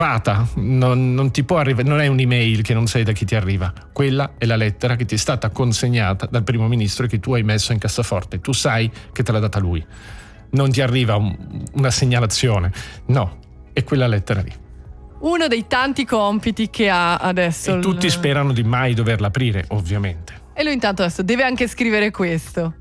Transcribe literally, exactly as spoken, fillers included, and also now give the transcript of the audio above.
Non, non ti può arrivare, non è un'email che non sai da chi ti arriva, quella è la lettera che ti è stata consegnata dal primo ministro e che tu hai messo in cassaforte, tu sai che te l'ha data lui, non ti arriva un, una segnalazione, no, è quella lettera lì. Uno dei tanti compiti che ha adesso. E tutti il... sperano di mai doverla aprire, ovviamente. E lui intanto adesso deve anche scrivere questo.